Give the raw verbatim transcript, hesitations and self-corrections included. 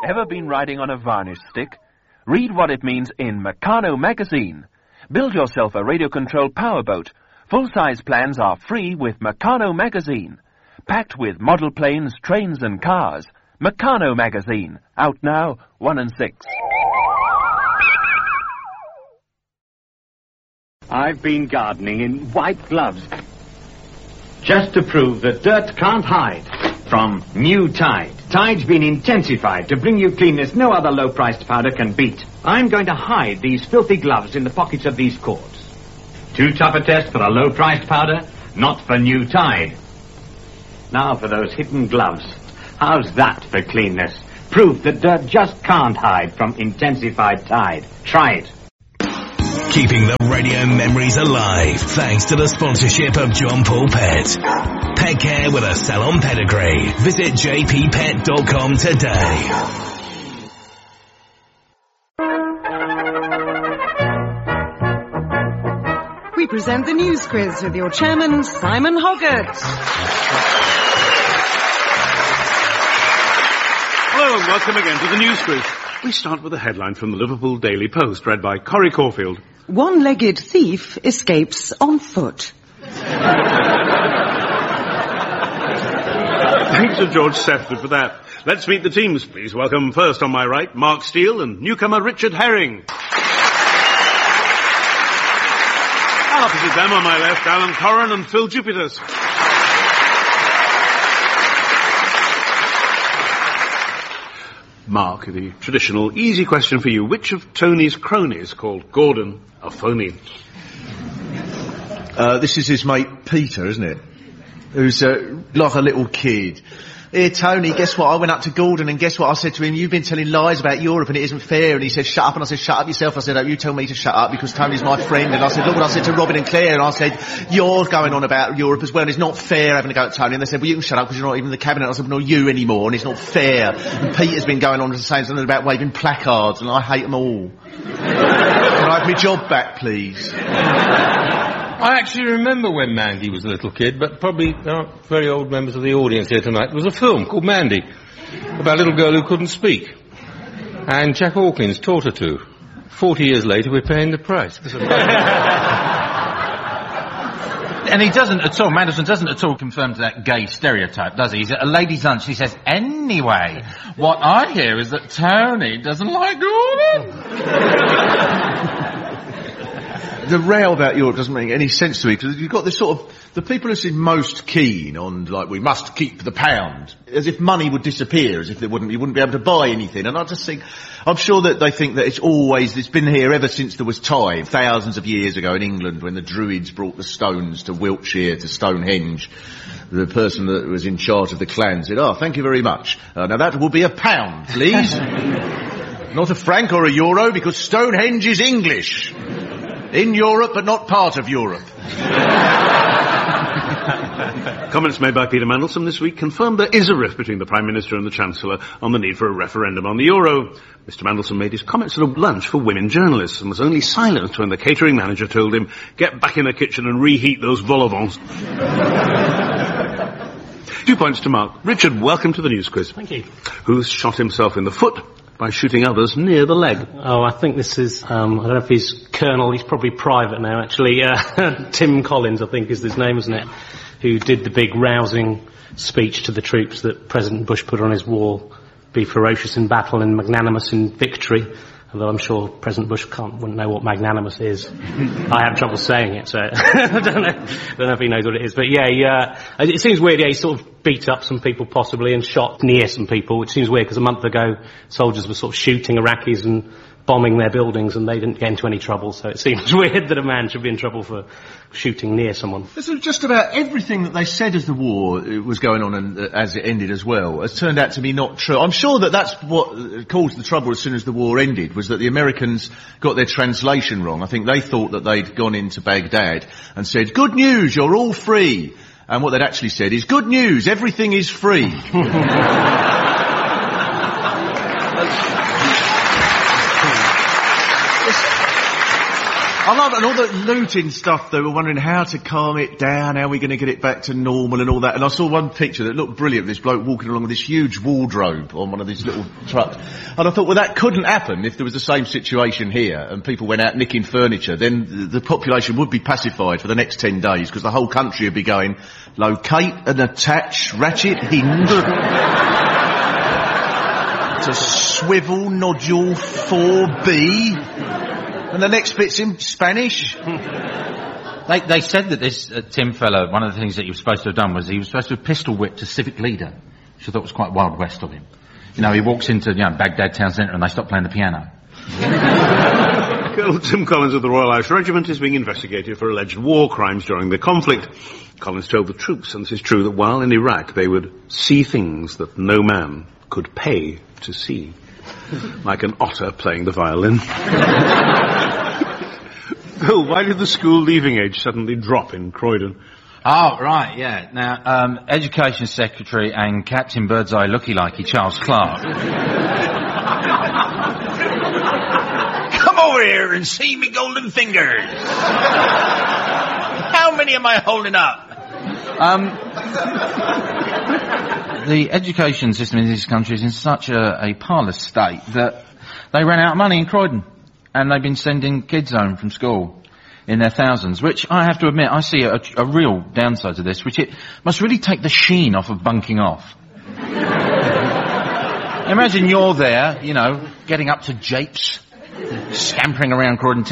Ever been riding on a varnish stick? Read what it means in Meccano magazine. Build yourself a radio-controlled powerboat. Full-size plans are free with Meccano magazine. Packed with model planes, trains and cars. Meccano magazine. Out now, one and six. I've been gardening in white gloves, just to prove that dirt can't hide from new Tide. Tide's been intensified to bring you cleanness no other low-priced powder can beat. I'm going to hide these filthy gloves in the pockets of these cords. Too tough a test for a low-priced powder? Not for new Tide. Now for those hidden gloves. How's that for cleanness? Proof that dirt just can't hide from intensified Tide. Try it. Keeping the radio memories alive thanks to the sponsorship of John Paul Pet. Pet care with a salon pedigree. Visit j p pet dot com today. We present the news quiz with your chairman, Simon Hoggart. Hello and welcome again to the news quiz. We start with a headline from the Liverpool Daily Post, read by Corrie Caulfield. One-legged thief escapes on foot. Thanks to George Sefton for that. Let's meet the teams. Please welcome first on my right, Mark Steele and newcomer Richard Herring. Opposite them on my left, Alan Corran and Phil Jupiters. Mark, the traditional easy question for you. Which of Tony's cronies called Gordon a phony? Uh, this is his mate Peter, isn't it? Who's uh, like a little kid. Here, Tony, guess what? I went up to Gordon and guess what? I said to him, you've been telling lies about Europe and it isn't fair. And he said, shut up. And I said, shut up yourself. I said, oh, you tell me to shut up because Tony's my friend. And I said, look what I said to Robin and Claire. And I said, you're going on about Europe as well. And it's not fair having to go at Tony. And they said, well, you can shut up because you're not even in the cabinet. And I said, well, not you anymore. And it's not fair. And Peter's been going on to saying something about waving placards. And I hate them all. Can I have my job back, please? I actually remember when Mandy was a little kid, but probably not very old members of the audience here tonight. There was a film called Mandy, about a little girl who couldn't speak. And Jack Hawkins taught her to. Forty years later, we're paying the price. And he doesn't at all, Mandelson doesn't at all confirm to that gay stereotype, does he? He's at a ladies' lunch, he says, anyway, what I hear is that Tony doesn't like Gordon. The row about Europe doesn't make any sense to me, because you've got this sort of, the people who seem most keen on, like, we must keep the pound, as if money would disappear, as if they wouldn't, you wouldn't be able to buy anything. And I just think, I'm sure that they think that it's always, it's been here ever since there was time, thousands of years ago in England, when the Druids brought the stones to Wiltshire, to Stonehenge. The person that was in charge of the clan said, oh, thank you very much. Uh, now that will be a pound, please. Not a franc or a euro, because Stonehenge is English. In Europe, but not part of Europe. Comments made by Peter Mandelson this week confirmed there is a rift between the Prime Minister and the Chancellor on the need for a referendum on the euro. Mister Mandelson made his comments at a lunch for women journalists and was only silenced when the catering manager told him, get back in the kitchen and reheat those vol au vents. Two points to Mark. Richard, welcome to the news quiz. Thank you. Who's shot himself in the foot by shooting others near the leg? Oh, I think this is, um, I don't know if he's Colonel, he's probably private now, actually. Uh, Tim Collins, I think is his name, isn't it? Who did the big rousing speech to the troops that President Bush put on his wall, be ferocious in battle and magnanimous in victory. Although I'm sure President Bush can't, wouldn't know what magnanimous is. I have trouble saying it, so I don't know, I don't know if he knows what it is. But yeah, he, uh, it seems weird, yeah, he sort of beat up some people possibly and shot near some people, which seems weird because a month ago soldiers were sort of shooting Iraqis and bombing their buildings and they didn't get into any trouble, so it seems weird that a man should be in trouble for shooting near someone. So just about everything that they said as the war was going on and uh, as it ended as well has turned out to be not true. I'm sure that that's what caused the trouble as soon as the war ended, was that the Americans got their translation wrong. I think they thought that they'd gone into Baghdad and said, good news, you're all free. And what they'd actually said is, good news, everything is free. I love, and all the looting stuff, they were wondering how to calm it down, how we're going to get it back to normal and all that. And I saw one picture that looked brilliant, this bloke walking along with this huge wardrobe on one of these little trucks. And I thought, well, that couldn't happen if there was the same situation here and people went out nicking furniture. Then the population would be pacified for the next ten days because the whole country would be going, locate and attach ratchet hinge to swivel nodule four B. And the next bit's in Spanish. They, they said that this uh, Tim fellow, one of the things that he was supposed to have done was he was supposed to have pistol whipped a civic leader, which I thought was quite Wild West of him. You know, he walks into, you know, Baghdad town centre and they stop playing the piano. Colonel Tim Collins of the Royal Irish Regiment is being investigated for alleged war crimes during the conflict. Collins told the troops, and this is true, that while in Iraq they would see things that no man could pay to see. Like an otter playing the violin. Bill, why did the school leaving age suddenly drop in Croydon? Oh, right, yeah. Now, um, Education Secretary and Captain Birdseye looky-likey Charles Clark. Come over here and see me golden fingers. How many am I holding up? Um... The education system in this country is in such a, a parlous state that they ran out of money in Croydon. And they've been sending kids home from school in their thousands, which I have to admit, I see a, a real downside to this, which it must really take the sheen off of bunking off. Imagine you're there, you know, getting up to japes, scampering around Croydon